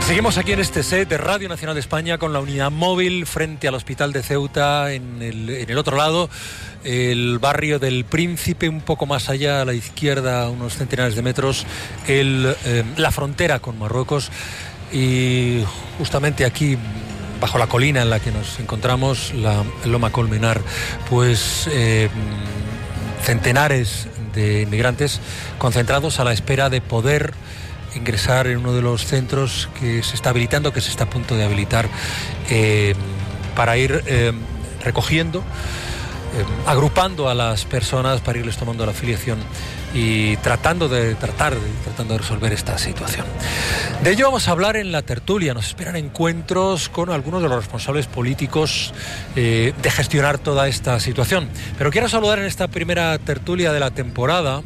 Seguimos aquí en este set de Radio Nacional de España con la unidad móvil frente al Hospital de Ceuta, en el otro lado, el barrio del Príncipe, un poco más allá a la izquierda, unos centenares de metros, la frontera con Marruecos, y justamente aquí, bajo la colina en la que nos encontramos, la Loma Colmenar, pues centenares de inmigrantes concentrados a la espera de poder ingresar en uno de los centros que se está habilitando, que se está a punto de habilitar, para ir recogiendo, agrupando a las personas, para irles tomando la afiliación y tratando de resolver esta situación. De ello vamos a hablar en la tertulia. Nos esperan encuentros con algunos de los responsables políticos de gestionar toda esta situación. Pero quiero saludar en esta primera tertulia de la temporada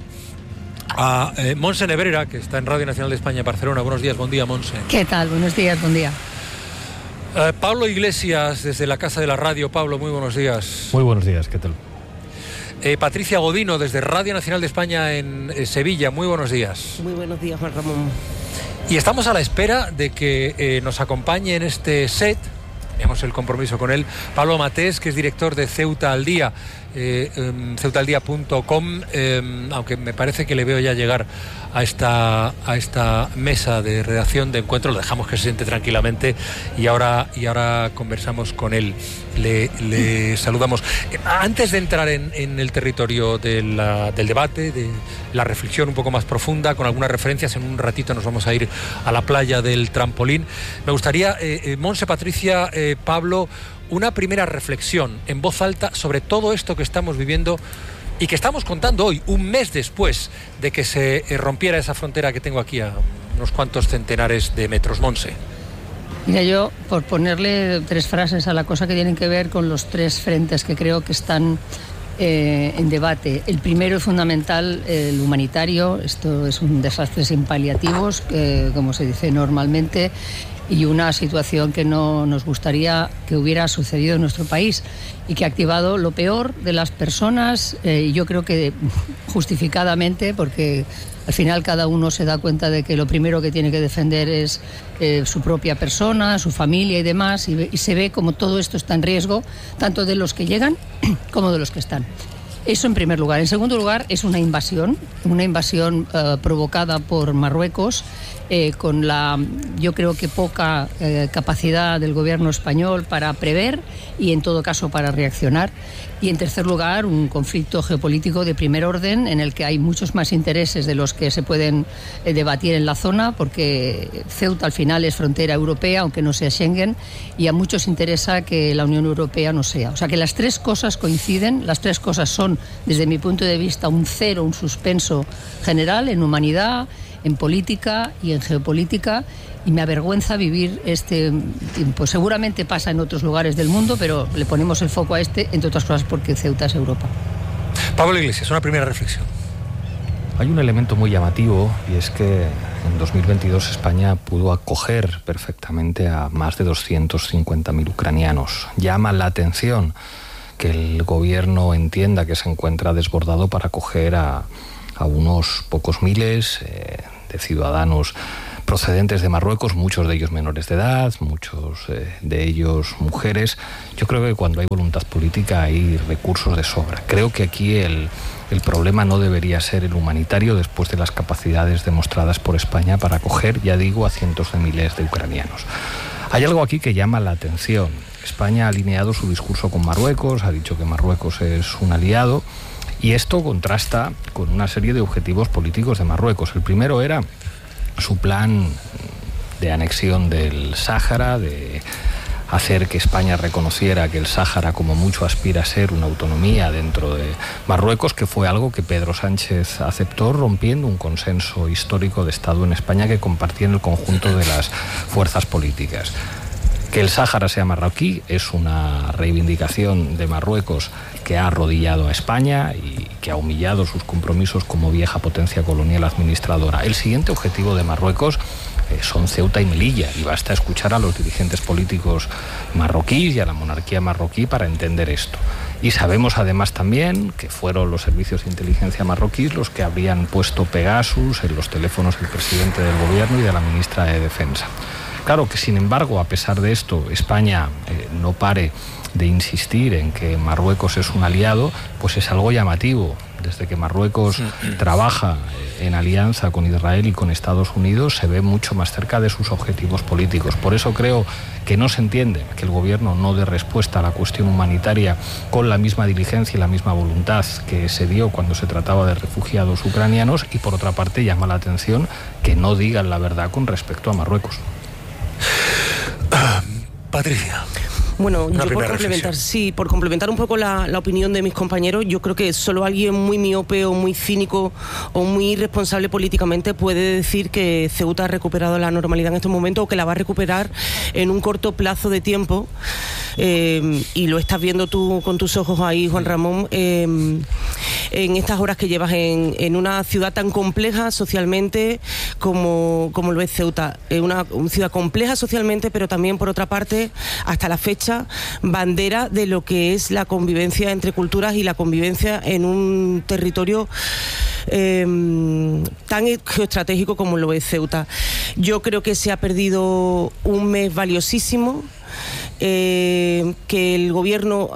a Montse Nebrera, que está en Radio Nacional de España, Barcelona. Buenos días, buen día, Montse. ¿Qué tal? Buenos días, buen día. Pablo Iglesias, desde la Casa de la Radio. Pablo, muy buenos días. Muy buenos días, ¿qué tal? Patricia Godino, desde Radio Nacional de España en Sevilla. Muy buenos días. Muy buenos días, Juan Ramón. Y estamos a la espera de que nos acompañe en este set, tenemos el compromiso con él, Pablo Matés, que es director de Ceuta al Día, ceutaldía.com, aunque me parece que le veo ya llegar a esta mesa de redacción de encuentro. Lo dejamos que se siente tranquilamente y ahora conversamos con él. Le saludamos. Antes de entrar en el territorio del debate, de la reflexión un poco más profunda, con algunas referencias, en un ratito nos vamos a ir a la playa del Trampolín. Me gustaría, Montse, Patricia, Pablo, una primera reflexión en voz alta sobre todo esto que estamos viviendo y que estamos contando hoy, un mes después de que se rompiera esa frontera que tengo aquí a unos cuantos centenares de metros. Montse. Mira, yo, por ponerle tres frases a la cosa que tienen que ver con los tres frentes que creo que están en debate. El primero es fundamental, el humanitario. Esto es un desastre sin paliativos, como se dice normalmente, y una situación que no nos gustaría que hubiera sucedido en nuestro país y que ha activado lo peor de las personas, y yo creo que justificadamente, porque al final cada uno se da cuenta de que lo primero que tiene que defender es su propia persona, su familia y demás, y se ve como todo esto está en riesgo, tanto de los que llegan como de los que están. Eso en primer lugar. En segundo lugar, es una invasión provocada por Marruecos, con yo creo que poca capacidad del gobierno español para prever y en todo caso para reaccionar. Y en tercer lugar, un conflicto geopolítico de primer orden en el que hay muchos más intereses de los que se pueden debatir en la zona, porque Ceuta al final es frontera europea, aunque no sea Schengen, y a muchos interesa que la Unión Europea no sea. O sea que las tres cosas coinciden, las tres cosas son, desde mi punto de vista, un cero, un suspenso general en humanidad, en política y en geopolítica, y me avergüenza vivir este tiempo. Seguramente pasa en otros lugares del mundo, pero le ponemos el foco a este, entre otras cosas, porque Ceuta es Europa. Pablo Iglesias, una primera reflexión. Hay un elemento muy llamativo, y es que en 2022 España pudo acoger perfectamente a más de 250.000 ucranianos. Llama la atención que el gobierno entienda que se encuentra desbordado para acoger a unos pocos miles de ciudadanos procedentes de Marruecos, muchos de ellos menores de edad, muchos de ellos mujeres. Yo creo que cuando hay voluntad política hay recursos de sobra. Creo que aquí el problema no debería ser el humanitario, después de las capacidades demostradas por España para acoger, ya digo, a cientos de miles de ucranianos. Hay algo aquí que llama la atención. España ha alineado su discurso con Marruecos, ha dicho que Marruecos es un aliado, y esto contrasta con una serie de objetivos políticos de Marruecos. El primero era su plan de anexión del Sáhara, de hacer que España reconociera que el Sáhara como mucho aspira a ser una autonomía dentro de Marruecos, que fue algo que Pedro Sánchez aceptó, rompiendo un consenso histórico de Estado en España que compartían el conjunto de las fuerzas políticas. Que el Sáhara sea marroquí es una reivindicación de Marruecos que ha arrodillado a España y que ha humillado sus compromisos como vieja potencia colonial administradora. El siguiente objetivo de Marruecos son Ceuta y Melilla, y basta escuchar a los dirigentes políticos marroquíes y a la monarquía marroquí para entender esto. Y sabemos además también que fueron los servicios de inteligencia marroquíes los que habrían puesto Pegasus en los teléfonos del presidente del gobierno y de la ministra de Defensa. Claro que, sin embargo, a pesar de esto, España no pare de insistir en que Marruecos es un aliado, pues es algo llamativo. Desde que Marruecos trabaja en alianza con Israel y con Estados Unidos, se ve mucho más cerca de sus objetivos políticos. Por eso creo que no se entiende que el gobierno no dé respuesta a la cuestión humanitaria con la misma diligencia y la misma voluntad que se dio cuando se trataba de refugiados ucranianos, y por otra parte llama la atención que no digan la verdad con respecto a Marruecos. Patricia. Bueno, yo por complementar un poco la opinión de mis compañeros, yo creo que solo alguien muy miope o muy cínico o muy irresponsable políticamente puede decir que Ceuta ha recuperado la normalidad en estos momentos, o que la va a recuperar en un corto plazo de tiempo. Y lo estás viendo tú con tus ojos ahí, Juan Ramón, en estas horas que llevas en una ciudad tan compleja socialmente como lo es Ceuta. Una ciudad compleja socialmente, pero también, por otra parte, hasta la fecha, bandera de lo que es la convivencia entre culturas y la convivencia en un territorio tan geoestratégico como lo es Ceuta. Yo creo que se ha perdido un mes valiosísimo, que el gobierno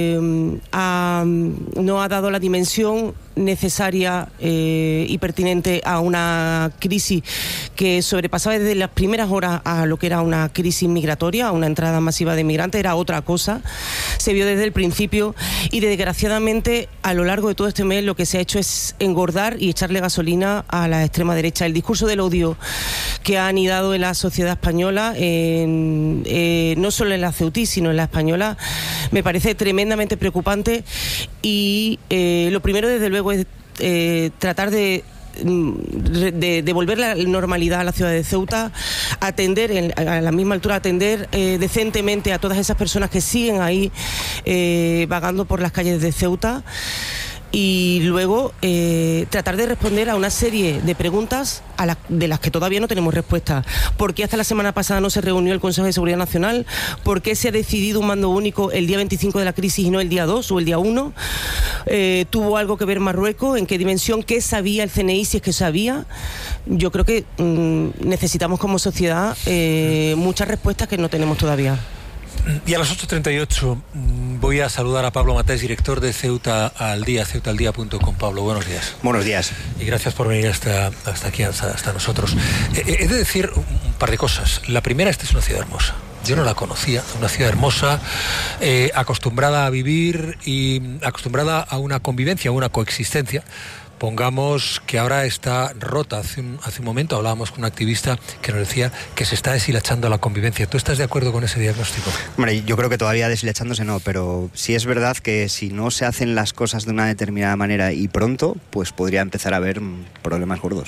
no ha dado la dimensión necesaria y pertinente a una crisis que sobrepasaba desde las primeras horas a lo que era una crisis migratoria, a una entrada masiva de migrantes. Era otra cosa, se vio desde el principio, y desgraciadamente a lo largo de todo este mes lo que se ha hecho es engordar y echarle gasolina a la extrema derecha. El discurso del odio que ha anidado en la sociedad española, no solo en la ceutí, sino en la española, me parece tremendamente preocupante. Y lo primero, desde luego, es tratar de devolver la normalidad a la ciudad de Ceuta, atender a la misma altura, atender decentemente a todas esas personas que siguen ahí vagando por las calles de Ceuta. Y luego tratar de responder a una serie de preguntas de las que todavía no tenemos respuesta. ¿Por qué hasta la semana pasada no se reunió el Consejo de Seguridad Nacional? ¿Por qué se ha decidido un mando único el día 25 de la crisis y no el día 2 o el día 1? ¿Tuvo algo que ver Marruecos? ¿En qué dimensión? ¿Qué sabía el CNI, si es que sabía? Yo creo que necesitamos como sociedad muchas respuestas que no tenemos todavía. Y a las 8:38 voy a saludar a Pablo Matés, director de Ceuta al Día, ceutaldía.com. Pablo, buenos días. Buenos días. Y gracias por venir hasta aquí, hasta nosotros. He de decir un par de cosas. La primera, esta es una ciudad hermosa. Yo no la conocía, una ciudad hermosa, acostumbrada a vivir y acostumbrada a una convivencia, a una coexistencia. Pongamos que ahora está rota. Hace un momento hablábamos con un activista que nos decía que se está deshilachando la convivencia. ¿Tú estás de acuerdo con ese diagnóstico? Hombre, yo creo que todavía deshilachándose no, pero sí es verdad que si no se hacen las cosas de una determinada manera y pronto, pues podría empezar a haber problemas gordos.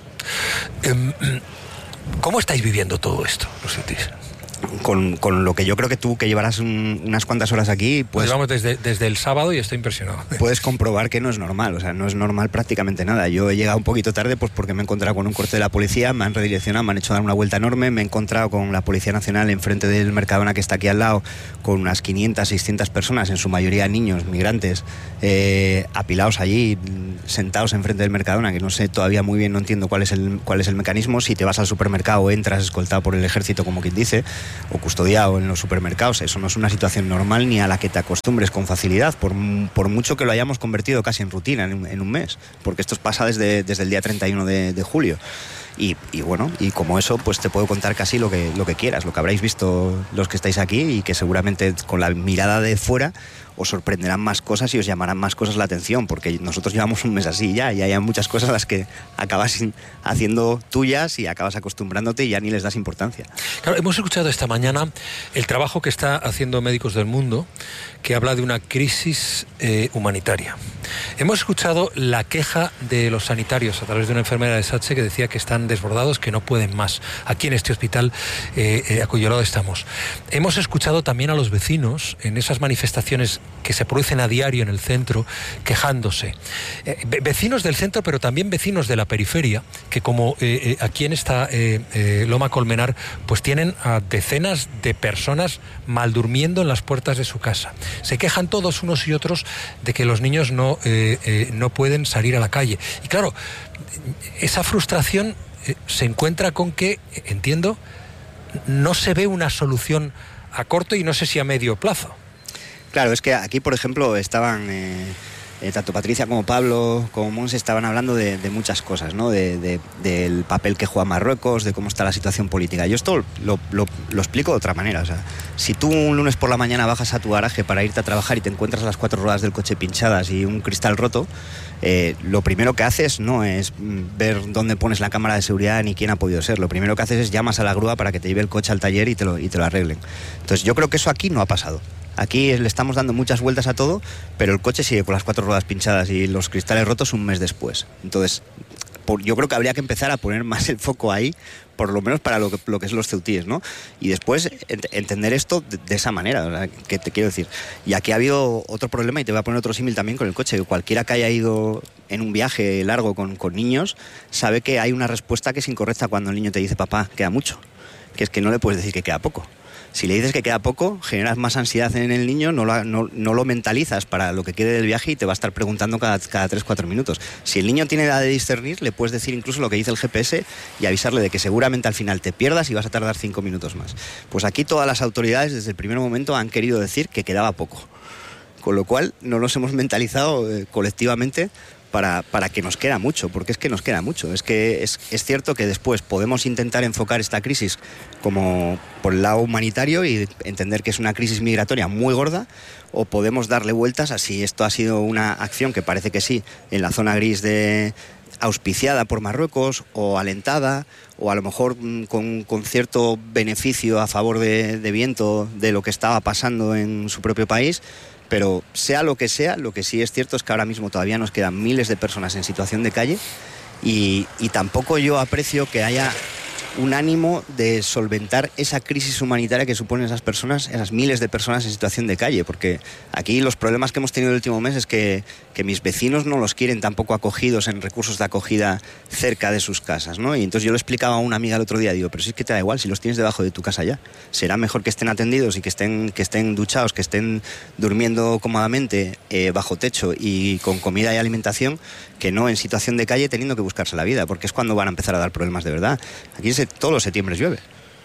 ¿Cómo estáis viviendo todo esto, los ceutíes? Con lo que yo creo que tú, que llevarás unas cuantas horas aquí, pues vamos desde el sábado y estoy impresionado. Puedes comprobar que no es normal, o sea, no es normal prácticamente nada. Yo he llegado un poquito tarde pues porque me he encontrado con un corte de la policía, me han redireccionado, me han hecho dar una vuelta enorme, me he encontrado con la Policía Nacional enfrente del Mercadona, que está aquí al lado, con unas 500, 600 personas, en su mayoría niños, migrantes, apilados allí, sentados enfrente del Mercadona, que no sé todavía muy bien, no entiendo cuál es el mecanismo. Si te vas al supermercado, entras escoltado por el ejército, como quien dice, o custodiado en los supermercados. Eso no es una situación normal ni a la que te acostumbres con facilidad, por mucho que lo hayamos convertido casi en rutina en un mes, porque esto pasa desde el día 31 de julio. Y bueno, y como eso, pues te puedo contar casi lo que quieras, lo que habréis visto los que estáis aquí, y que seguramente con la mirada de fuera os sorprenderán más cosas y os llamarán más cosas la atención, porque nosotros llevamos un mes así ya, y hay muchas cosas a las que acabas haciendo tuyas y acabas acostumbrándote y ya ni les das importancia. Claro, hemos escuchado esta mañana el trabajo que está haciendo Médicos del Mundo, que habla de una crisis humanitaria. Hemos escuchado la queja de los sanitarios a través de una enfermera de SATSE que decía que están desbordados, que no pueden más, aquí en este hospital a cuyo lado estamos. Hemos escuchado también a los vecinos en esas manifestaciones que se producen a diario en el centro, quejándose. Vecinos del centro, pero también vecinos de la periferia, que como aquí en esta Loma Colmenar, pues tienen a decenas de personas mal durmiendo en las puertas de su casa. Se quejan todos unos y otros de que los niños no pueden salir a la calle. Y claro, esa frustración se encuentra con que, entiendo, no se ve una solución a corto y no sé si a medio plazo. Claro, es que aquí, por ejemplo, estaban tanto Patricia como Pablo como Monse estaban hablando de muchas cosas, ¿no? Del papel que juega Marruecos, de cómo está la situación política. Yo esto lo explico de otra manera. O sea, si tú un lunes por la mañana bajas a tu garaje para irte a trabajar y te encuentras las 4 ruedas del coche pinchadas y un cristal roto, lo primero que haces no es ver dónde pones la cámara de seguridad ni quién ha podido ser. Lo primero que haces es llamas a la grúa para que te lleve el coche al taller y te lo arreglen. Entonces yo creo que eso aquí no ha pasado. Aquí le estamos dando muchas vueltas a todo, pero el coche sigue con las 4 ruedas pinchadas y los cristales rotos un mes después. Entonces, yo creo que habría que empezar a poner más el foco ahí, por lo menos para lo que es los ceutíes, ¿no? Y después entender esto de esa manera, ¿verdad? Que te quiero decir. Y aquí ha habido otro problema, y te voy a poner otro símil también con el coche. Cualquiera que haya ido en un viaje largo con niños sabe que hay una respuesta que es incorrecta cuando el niño te dice, papá, queda mucho. Que es que no le puedes decir que queda poco. Si le dices que queda poco, generas más ansiedad en el niño, no lo mentalizas para lo que quede del viaje y te va a estar preguntando cada 3-4 minutos. Si el niño tiene edad de discernir, le puedes decir incluso lo que dice el GPS y avisarle de que seguramente al final te pierdas y vas a tardar 5 minutos más. Pues aquí todas las autoridades desde el primer momento han querido decir que quedaba poco. Con lo cual no nos hemos mentalizado colectivamente para que nos queda mucho, porque es que nos queda mucho. Es que es cierto que después podemos intentar enfocar esta crisis como por el lado humanitario y entender que es una crisis migratoria muy gorda, o podemos darle vueltas a si esto ha sido una acción que parece que sí, en la zona gris auspiciada por Marruecos o alentada, o a lo mejor con cierto beneficio a favor de viento de lo que estaba pasando en su propio país. Pero sea, lo que sí es cierto es que ahora mismo todavía nos quedan miles de personas en situación de calle y tampoco yo aprecio que haya un ánimo de solventar esa crisis humanitaria que suponen esas personas, esas miles de personas en situación de calle, porque aquí los problemas que hemos tenido el último mes es que mis vecinos no los quieren tampoco acogidos en recursos de acogida cerca de sus casas, ¿no? Y entonces yo le explicaba a una amiga el otro día, digo, pero si es que te da igual, si los tienes debajo de tu casa ya, será mejor que estén atendidos y que estén duchados, que estén durmiendo cómodamente bajo techo y con comida y alimentación, que no en situación de calle teniendo que buscarse la vida, porque es cuando van a empezar a dar problemas de verdad. Aquí todos los septiembre llueve.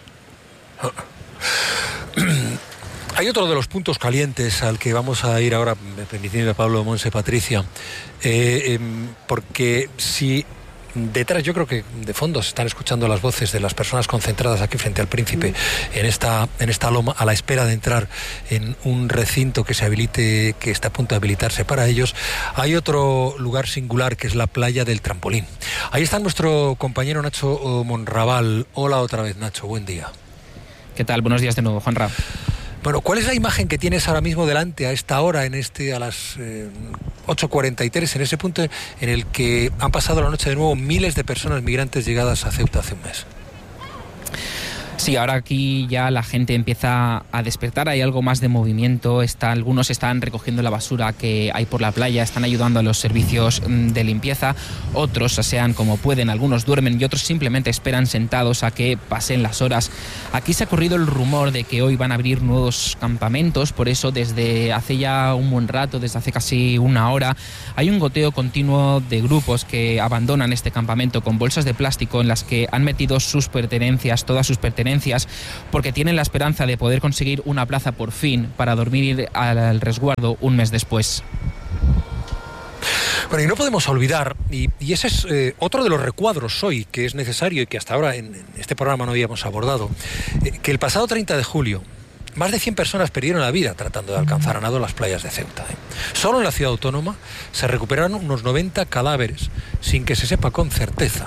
Hay otro de los puntos calientes al que vamos a ir ahora, permitidme, Pablo, Monse, Patricia, porque si detrás, yo creo que de fondo se están escuchando las voces de las personas concentradas aquí frente al Príncipe en esta loma, a la espera de entrar en un recinto que se habilite, que está a punto de habilitarse para ellos. Hay otro lugar singular que es la playa del Trampolín. Ahí está nuestro compañero Nacho Monraval. Hola otra vez, Nacho, buen día. ¿Qué tal? Buenos días de nuevo, Juanra. Bueno, ¿cuál es la imagen que tienes ahora mismo delante a esta hora, a las 8:43, en ese punto en el que han pasado la noche de nuevo miles de personas migrantes llegadas a Ceuta hace un mes? Sí, ahora aquí ya la gente empieza a despertar, hay algo más de movimiento, algunos están recogiendo la basura que hay por la playa, están ayudando a los servicios de limpieza, otros asean como pueden, algunos duermen y otros simplemente esperan sentados a que pasen las horas. Aquí se ha corrido el rumor de que hoy van a abrir nuevos campamentos, por eso desde hace ya un buen rato, desde hace casi una hora, hay un goteo continuo de grupos que abandonan este campamento con bolsas de plástico en las que han metido sus pertenencias, todas sus pertenencias, porque tienen la esperanza de poder conseguir una plaza por fin para dormir al resguardo un mes después. Bueno, y no podemos olvidar, y ese es otro de los recuadros hoy que es necesario y que hasta ahora en este programa no habíamos abordado, que el pasado 30 de julio más de 100 personas perdieron la vida tratando de alcanzar a nado las playas de Ceuta. Solo en la ciudad autónoma se recuperaron unos 90 cadáveres sin que se sepa con certeza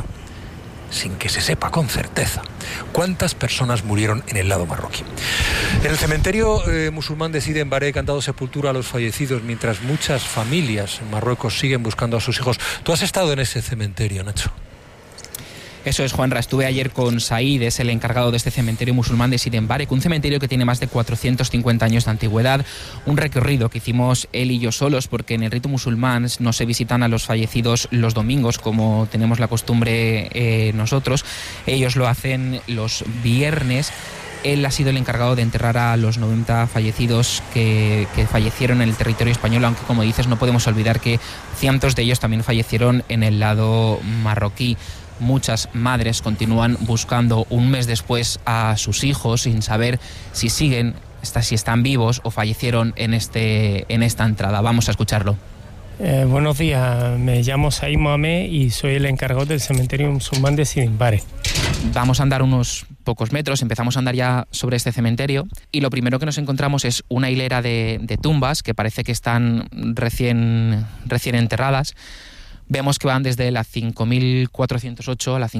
cuántas personas murieron en el lado marroquí. En el cementerio musulmán de Sidi en Barek han dado sepultura a los fallecidos, mientras muchas familias en Marruecos siguen buscando a sus hijos. ¿Tú has estado en ese cementerio, Nacho? Eso es, Juanra. Estuve ayer con Said, es el encargado de este cementerio musulmán de Sidi en Barek, un cementerio que tiene más de 450 años de antigüedad. Un recorrido que hicimos él y yo solos, porque en el rito musulmán no se visitan a los fallecidos los domingos, como tenemos la costumbre nosotros. Ellos lo hacen los viernes. Él ha sido el encargado de enterrar a los 90 fallecidos que fallecieron en el territorio español, aunque, como dices, no podemos olvidar que cientos de ellos también fallecieron en el lado marroquí. muchas madres continúan buscando un mes después a sus hijos sin saber si siguen, si están vivos o fallecieron en esta entrada. Vamos a escucharlo. Buenos días, me llamo Said Mohamed y soy el encargado del cementerio musulmán de Sidimbare. Vamos a andar unos pocos metros, empezamos a andar ya sobre este cementerio y lo primero que nos encontramos es una hilera de tumbas que parece que están recién enterradas. Vemos que van desde la 5.408 a la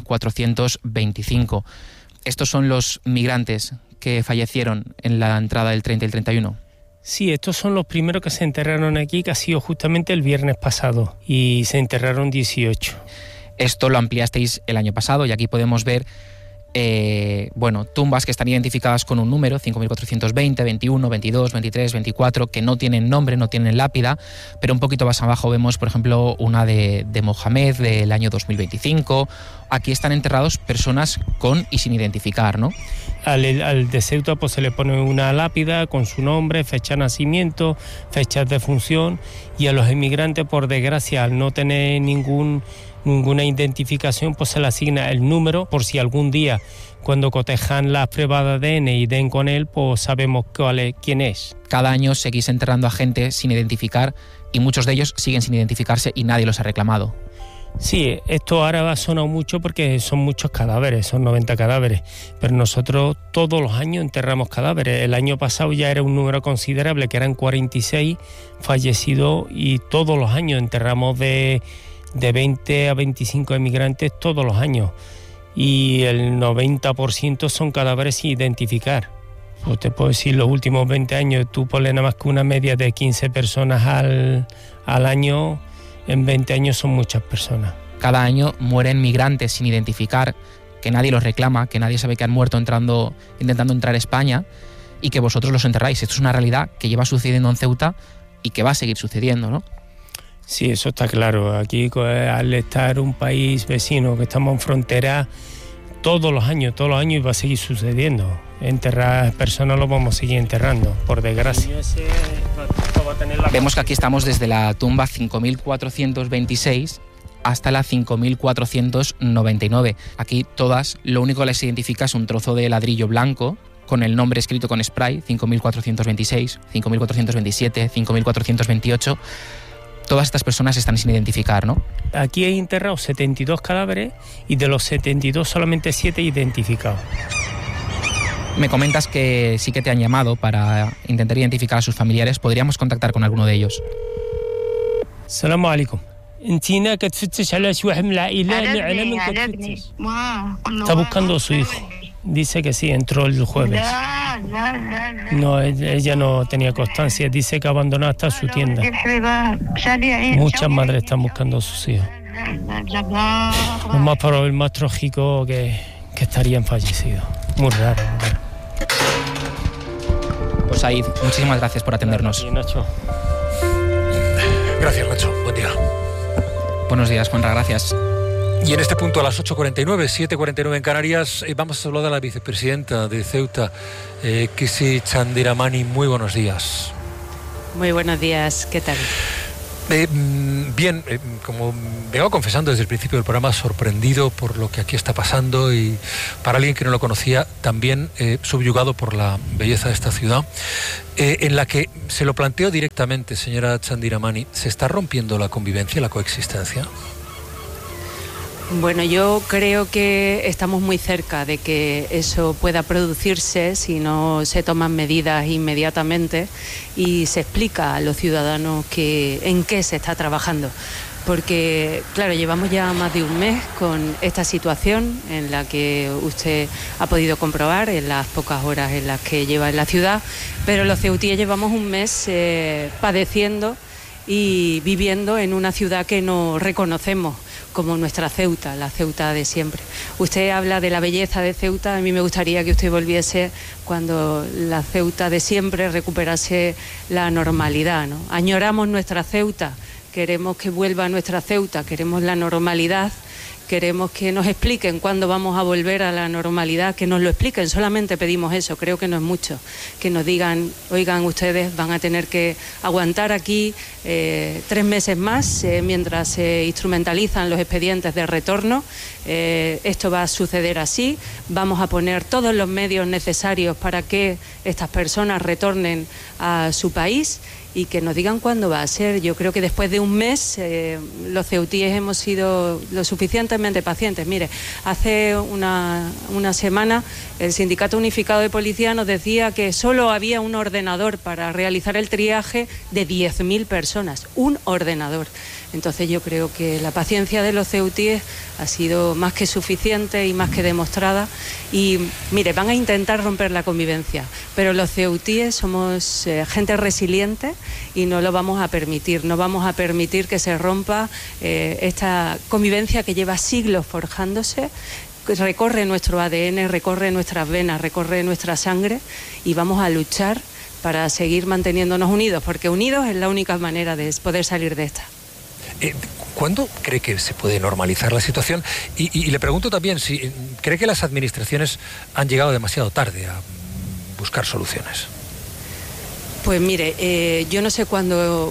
5.425. Estos son los migrantes que fallecieron en la entrada del 30 y el 31. Sí, estos son los primeros que se enterraron aquí, que ha sido justamente el viernes pasado, y se enterraron 18. Esto lo ampliasteis el año pasado y aquí podemos ver tumbas que están identificadas con un número, 5.420, 21, 22, 23, 24, que no tienen nombre, no tienen lápida, pero un poquito más abajo vemos, por ejemplo, una de Mohamed del año 2025. Aquí están enterrados personas con y sin identificar, ¿no? Al de Ceuta pues se le pone una lápida con su nombre, fecha de nacimiento, fechas de función, y a los inmigrantes, por desgracia, al no tener ninguna identificación, pues se le asigna el número por si algún día, cuando cotejan las pruebas de ADN y den con él, pues sabemos quién es. Cada año seguís enterrando a gente sin identificar y muchos de ellos siguen sin identificarse y nadie los ha reclamado. Sí, esto ahora ha sonado mucho porque son muchos cadáveres, son 90 cadáveres, pero nosotros todos los años enterramos cadáveres. El año pasado ya era un número considerable, que eran 46 fallecidos, y todos los años enterramos de 20 a 25 emigrantes todos los años, y el 90% son cadáveres sin identificar. Pues te puedo decir, los últimos 20 años tú ponle nada más que una media de 15 personas al año. En 20 años son muchas personas. Cada año mueren migrantes sin identificar, que nadie los reclama, que nadie sabe que han muerto intentando entrar a España, y que vosotros los enterráis. Esto es una realidad que lleva sucediendo en Ceuta y que va a seguir sucediendo, ¿no? Sí, eso está claro. Aquí, al estar un país vecino, que estamos en frontera, todos los años y va a seguir sucediendo. Enterrar personas lo vamos a seguir enterrando, por desgracia. Vemos que aquí estamos desde la tumba 5.426 hasta la 5.499. Aquí todas, lo único que les identifica es un trozo de ladrillo blanco con el nombre escrito con spray, 5.426, 5.427, 5.428. Todas estas personas están sin identificar, ¿no? Aquí hay enterrados 72 cadáveres y de los 72 solamente 7 identificados. Me comentas que sí que te han llamado para intentar identificar a sus familiares. ¿Podríamos contactar con alguno de ellos? Salamu alaikum. Está buscando a su hijo. Dice que sí, entró el jueves. No, ella no tenía constancia. Dice que abandonó hasta su tienda. Muchas madres están buscando a sus hijos. Lo más probable, más trágico, que estarían fallecidos. Muy raro. Pues Said, muchísimas gracias por atendernos. Nacho. Gracias, Nacho. Buen día. Buenos días, Juanra, gracias. Y en este punto, a las 8:49, 7:49 en Canarias, vamos a hablar de la vicepresidenta de Ceuta, Kisi Chandiramani. Muy buenos días. Muy buenos días, ¿qué tal? Bien, como vengo confesando desde el principio del programa, sorprendido por lo que aquí está pasando, y para alguien que no lo conocía, también subyugado por la belleza de esta ciudad, en la que se lo planteo directamente, señora Chandiramani, ¿se está rompiendo la convivencia, la coexistencia? Bueno, yo creo que estamos muy cerca de que eso pueda producirse si no se toman medidas inmediatamente y se explica a los ciudadanos en qué se está trabajando. Porque, claro, llevamos ya más de un mes con esta situación en la que usted ha podido comprobar en las pocas horas en las que lleva en la ciudad, pero los ceutíes llevamos un mes padeciendo y viviendo en una ciudad que no reconocemos como nuestra Ceuta, la Ceuta de siempre. Usted habla de la belleza de Ceuta, a mí me gustaría que usted volviese cuando la Ceuta de siempre recuperase la normalidad, ¿no? Añoramos nuestra Ceuta, queremos que vuelva nuestra Ceuta, queremos la normalidad Queremos que nos expliquen cuándo vamos a volver a la normalidad, que nos lo expliquen, solamente pedimos eso, creo que no es mucho, que nos digan, oigan, ustedes van a tener que aguantar aquí 3 meses más mientras se instrumentalizan los expedientes de retorno. Esto va a suceder así, vamos a poner todos los medios necesarios para que estas personas retornen a su país y que nos digan cuándo va a ser. Yo creo que después de un mes los ceutíes hemos sido lo suficientemente pacientes. Mire, hace una semana el Sindicato Unificado de Policía nos decía que solo había un ordenador para realizar el triaje de 10.000 personas, un ordenador. Entonces yo creo que la paciencia de los ceutíes ha sido más que suficiente y más que demostrada. Y mire, van a intentar romper la convivencia, pero los ceutíes somos gente resiliente y no lo vamos a permitir. No vamos a permitir que se rompa esta convivencia que lleva siglos forjándose, que recorre nuestro ADN, recorre nuestras venas, recorre nuestra sangre, y vamos a luchar para seguir manteniéndonos unidos, porque unidos es la única manera de poder salir de esta. ¿Cuándo cree que se puede normalizar la situación? Y le pregunto también si cree que las administraciones han llegado demasiado tarde a buscar soluciones. Pues mire, yo no sé cuándo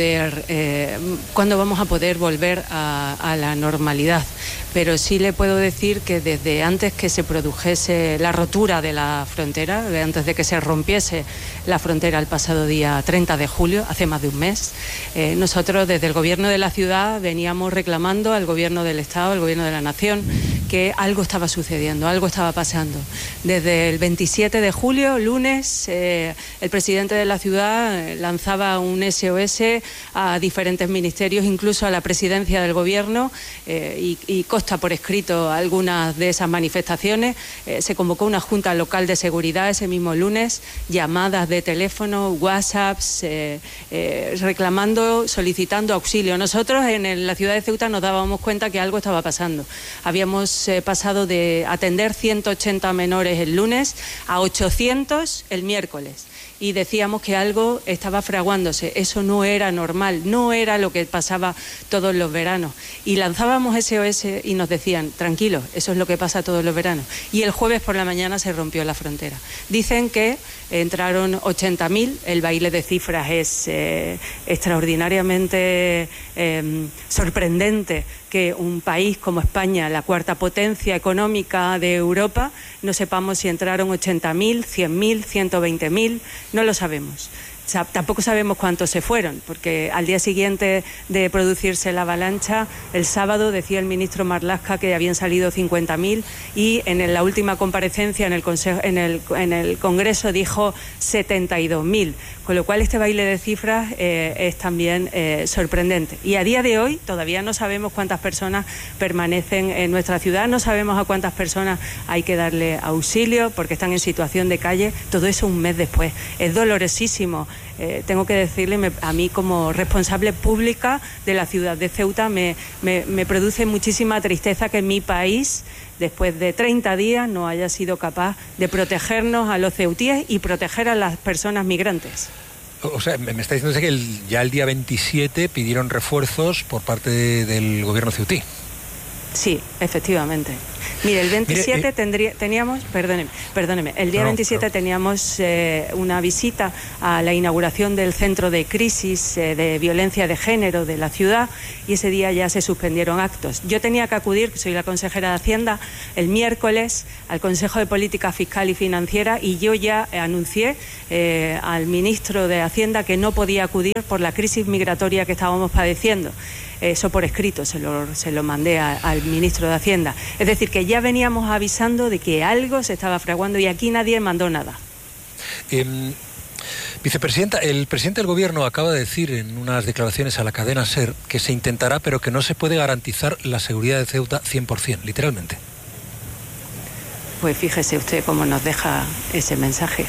vamos a poder volver a la normalidad, pero sí le puedo decir que desde antes que se produjese la rotura de la frontera, antes de que se rompiese la frontera el pasado día 30 de julio, hace más de un mes, nosotros desde el Gobierno de la ciudad veníamos reclamando al Gobierno del Estado, al Gobierno de la Nación, que algo estaba sucediendo, algo estaba pasando. Desde el 27 de julio, lunes, el presidente de la ciudad lanzaba un SOS a diferentes ministerios, incluso a la presidencia del Gobierno, y consta por escrito algunas de esas manifestaciones. Se convocó una junta local de seguridad ese mismo lunes, llamadas de teléfono, WhatsApps, reclamando, solicitando auxilio. Nosotros en la ciudad de Ceuta nos dábamos cuenta que algo estaba pasando. Habíamos pasado de atender 180 menores el lunes a 800 el miércoles. Y decíamos que algo estaba fraguándose, eso no era normal, no era lo que pasaba todos los veranos. Y lanzábamos SOS y nos decían, tranquilos, eso es lo que pasa todos los veranos. Y el jueves por la mañana se rompió la frontera. Dicen que entraron 80.000, el baile de cifras es extraordinariamente sorprendente que un país como España, la cuarta potencia económica de Europa, no sepamos si entraron 80.000, 100.000, 120.000, no lo sabemos. Tampoco sabemos cuántos se fueron, porque al día siguiente de producirse la avalancha, el sábado decía el ministro Marlaska que habían salido 50.000 y en la última comparecencia en el Congreso dijo 72.000, con lo cual este baile de cifras es también sorprendente. Y a día de hoy todavía no sabemos cuántas personas permanecen en nuestra ciudad, no sabemos a cuántas personas hay que darle auxilio porque están en situación de calle, todo eso un mes después. Es dolorosísimo. Tengo que decirle, a mí como responsable pública de la ciudad de Ceuta me produce muchísima tristeza que mi país, después de 30 días, no haya sido capaz de protegernos a los ceutíes y proteger a las personas migrantes. O sea, me está diciendo que ya el día 27 pidieron refuerzos por parte del gobierno ceutí. Sí, efectivamente. Mire, el 27 teníamos, perdóneme, el día 27 teníamos una visita a la inauguración del centro de crisis de violencia de género de la ciudad y ese día ya se suspendieron actos. Yo tenía que acudir, soy la consejera de Hacienda, el miércoles al Consejo de Política Fiscal y Financiera y yo ya anuncié al ministro de Hacienda que no podía acudir por la crisis migratoria que estábamos padeciendo. Eso por escrito se lo mandé al ministro de Hacienda. Es decir, que ya veníamos avisando de que algo se estaba fraguando y aquí nadie mandó nada. Vicepresidenta, el presidente del Gobierno acaba de decir en unas declaraciones a la cadena SER que se intentará, pero que no se puede garantizar la seguridad de Ceuta 100%, literalmente. Pues fíjese usted cómo nos deja ese mensaje.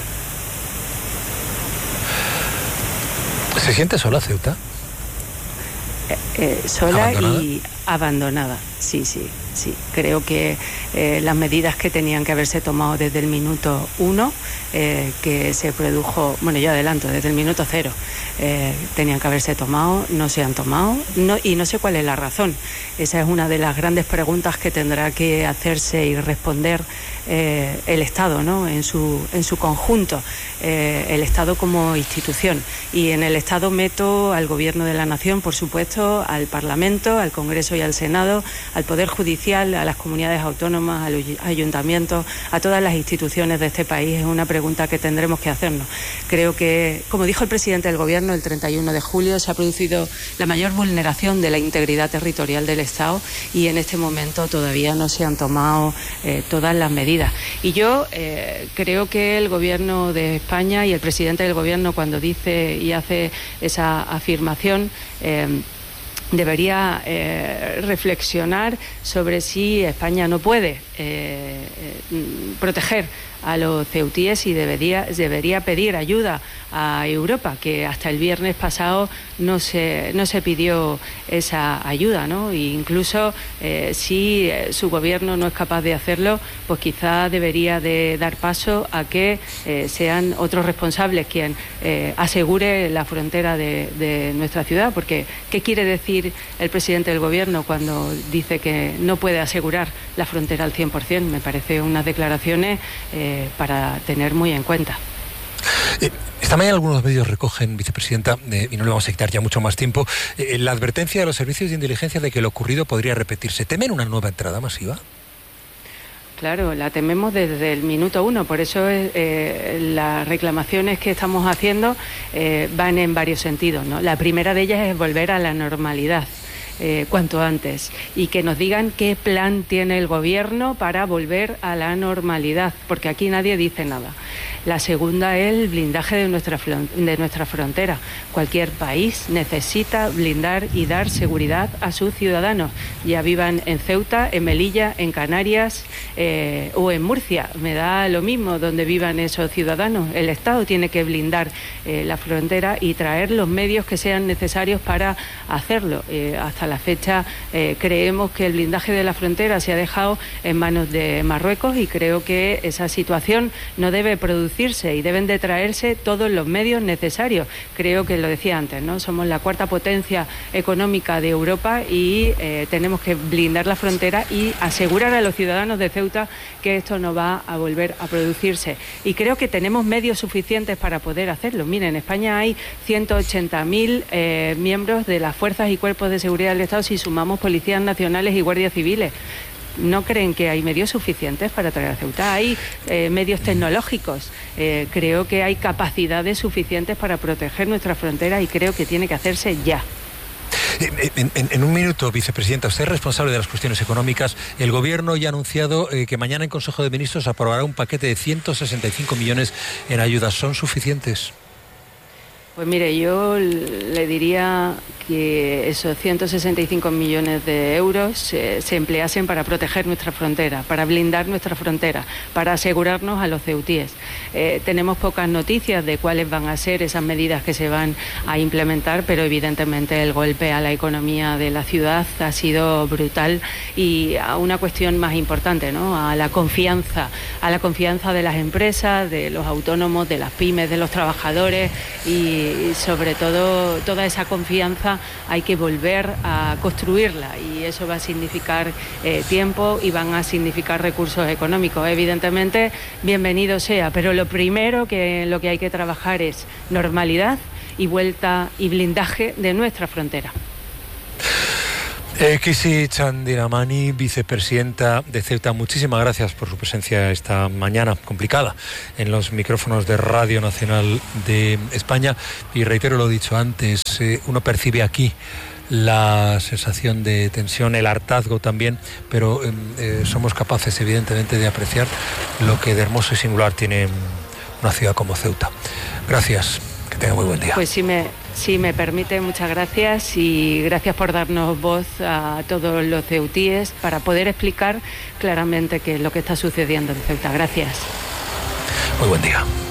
¿Se siente sola Ceuta? Sola ¿Abandonada? Y abandonada. Sí. Creo que las medidas que tenían que haberse tomado desde el minuto 1, que se produjo, bueno, yo adelanto, desde el minuto 0, tenían que haberse tomado, no se han tomado, y no sé cuál es la razón. Esa es una de las grandes preguntas que tendrá que hacerse y responder el Estado, ¿no? en su conjunto, el Estado como institución. Y en el Estado meto al Gobierno de la Nación, por supuesto, al Parlamento, al Congreso y al Senado, al Poder Judicial, a las comunidades autónomas, a los ayuntamientos, a todas las instituciones de este país. Es una pregunta que tendremos que hacernos. Creo que, como dijo el presidente del Gobierno, el 31 de julio se ha producido la mayor vulneración de la integridad territorial del Estado, y en este momento todavía no se han tomado todas las medidas. Y yo creo que el Gobierno de España y el presidente del Gobierno, cuando dice y hace esa afirmación, debería reflexionar sobre si España no puede proteger a los ceutíes y debería pedir ayuda a Europa, que hasta el viernes pasado no se pidió esa ayuda, ¿no? E incluso si su gobierno no es capaz de hacerlo, pues quizá debería de dar paso a que sean otros responsables quien asegure la frontera de nuestra ciudad, porque ¿qué quiere decir el presidente del gobierno cuando dice que no puede asegurar la frontera al 100%? Me parece unas declaraciones para tener muy en cuenta. Esta mañana algunos medios recogen, vicepresidenta, y no le vamos a quitar ya mucho más tiempo, la advertencia de los servicios de inteligencia de que lo ocurrido podría repetirse. ¿Temen una nueva entrada masiva? Claro, la tememos desde el minuto 1, por eso las reclamaciones que estamos haciendo van en varios sentidos, ¿no? La primera de ellas es volver a la normalidad cuanto antes, y que nos digan qué plan tiene el gobierno para volver a la normalidad, porque aquí nadie dice nada. La segunda es el blindaje de nuestra frontera. Cualquier país necesita blindar y dar seguridad a sus ciudadanos, ya vivan en Ceuta, en Melilla, en Canarias o en Murcia. Me da lo mismo donde vivan esos ciudadanos. El Estado tiene que blindar la frontera y traer los medios que sean necesarios para hacerlo. Hasta la fecha creemos que el blindaje de la frontera se ha dejado en manos de Marruecos, y creo que esa situación no debe producirse y deben de traerse todos los medios necesarios. Creo que lo decía antes, ¿no? Somos la cuarta potencia económica de Europa y tenemos que blindar la frontera y asegurar a los ciudadanos de Ceuta que esto no va a volver a producirse. Y creo que tenemos medios suficientes para poder hacerlo. Miren, en España hay 180.000 miembros de las fuerzas y cuerpos de seguridad del Estado si sumamos policías nacionales y guardias civiles. ¿No creen que hay medios suficientes para traer a Ceuta? Hay medios tecnológicos. Creo que hay capacidades suficientes para proteger nuestra frontera, y creo que tiene que hacerse ya. En un minuto, vicepresidenta, usted es responsable de las cuestiones económicas. El Gobierno ya ha anunciado que mañana en Consejo de Ministros aprobará un paquete de 165 millones en ayudas. ¿Son suficientes? Pues mire, yo le diría que esos 165 millones de euros se empleasen para proteger nuestra frontera, para blindar nuestra frontera, para asegurarnos a los ceutíes. Tenemos pocas noticias de cuáles van a ser esas medidas que se van a implementar, pero evidentemente el golpe a la economía de la ciudad ha sido brutal, y a una cuestión más importante, ¿no? A la confianza de las empresas, de los autónomos, de las pymes, de los trabajadores, y sobre todo toda esa confianza hay que volver a construirla, y eso va a significar tiempo y van a significar recursos económicos. Evidentemente, bienvenido sea, pero lo primero lo que hay que trabajar es normalidad y vuelta y blindaje de nuestra frontera. Kisi Chandiramani, vicepresidenta de Ceuta, muchísimas gracias por su presencia esta mañana complicada en los micrófonos de Radio Nacional de España. Y reitero lo dicho antes, uno percibe aquí la sensación de tensión, el hartazgo también, pero somos capaces evidentemente de apreciar lo que de hermoso y singular tiene una ciudad como Ceuta. Gracias, que tenga muy buen día. Pues si me permite, muchas gracias, y gracias por darnos voz a todos los ceutíes para poder explicar claramente qué es lo que está sucediendo en Ceuta. Gracias. Muy buen día.